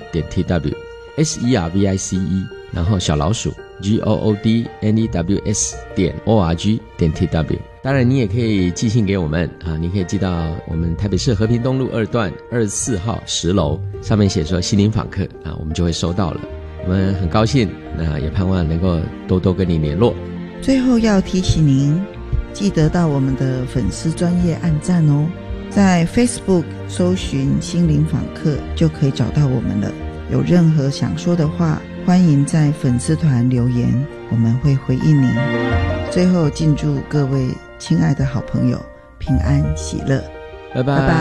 service.tw SERVICE， 然后小老鼠GOODNEWS.org.tw。当然你也可以寄信给我们啊，你可以寄到我们台北市和平东路2段24号10楼，上面写说心灵访客啊，我们就会收到了。我们很高兴，那也盼望能够多多跟你联络。 最后要提醒您，记得到我们的粉丝专页按赞哦，在 Facebook 搜寻心灵访客就可以找到我们了。有任何想说的话，欢迎在粉丝团留言，我们会回应您。最后敬祝各位亲爱的好朋友平安喜乐， 拜拜。 拜拜。